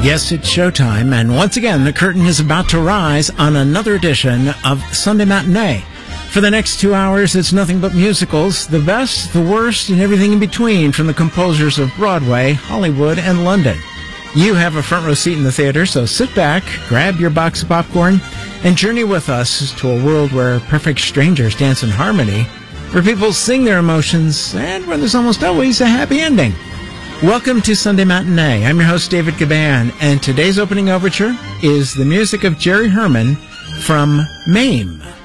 Yes, it's showtime, and once again, the curtain is about to rise on another edition of Sunday Matinee. For the next 2 hours, it's nothing but musicals, the best, the worst, and everything in between from the composers of Broadway, Hollywood, and London. You have a front row seat in the theater, so sit back, grab your box of popcorn, and journey with us to a world where perfect strangers dance in harmony, where people sing their emotions, and where there's almost always a happy ending. Welcome to Sunday Matinee. I'm your host, David Gaban, and today's opening overture is the music of Jerry Herman from MAME.